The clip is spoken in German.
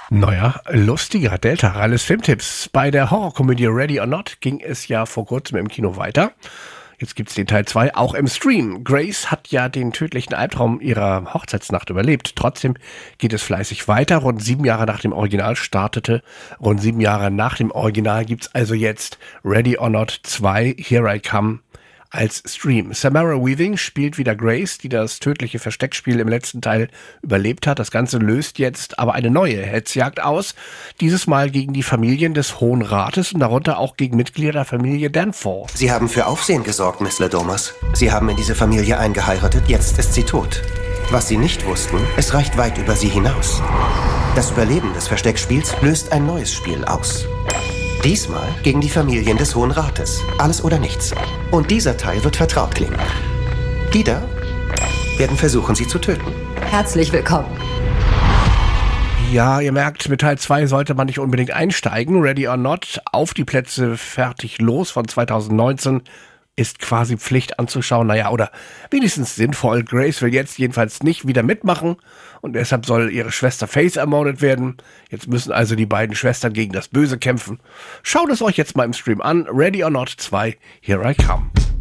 Neuer, lustiger Delta Ralles Filmtipps. Bei der Horrorkomödie Ready or Not ging es ja vor kurzem im Kino weiter. Jetzt gibt's den Teil 2 auch im Stream. Grace hat ja den tödlichen Albtraum ihrer Hochzeitsnacht überlebt. Trotzdem geht es fleißig weiter. Rund 7 Jahre nach dem Original gibt's also jetzt Ready or Not 2, Here I Come als Stream. Samara Weaving spielt wieder Grace, die das tödliche Versteckspiel im letzten Teil überlebt hat. Das Ganze löst jetzt aber eine neue Hetzjagd aus. Dieses Mal gegen die Familien des Hohen Rates und darunter auch gegen Mitglieder der Familie Danforth. Sie haben für Aufsehen gesorgt, Miss Ladomas. Sie haben in diese Familie eingeheiratet, jetzt ist sie tot. Was Sie nicht wussten, es reicht weit über Sie hinaus. Das Überleben des Versteckspiels löst ein neues Spiel aus. Diesmal gegen die Familien des Hohen Rates. Alles oder nichts. Und dieser Teil wird vertraut klingen. Die da werden versuchen, Sie zu töten. Herzlich willkommen. Ja, ihr merkt, mit Teil 2 sollte man nicht unbedingt einsteigen. Ready or Not, auf die Plätze, fertig, los von 2019 ist quasi Pflicht anzuschauen. Naja, oder wenigstens sinnvoll. Grace will jetzt jedenfalls nicht wieder mitmachen und deshalb soll ihre Schwester Faith ermordet werden. Jetzt müssen also die beiden Schwestern gegen das Böse kämpfen. Schaut es euch jetzt mal im Stream an. Ready or Not 2, Here I Come.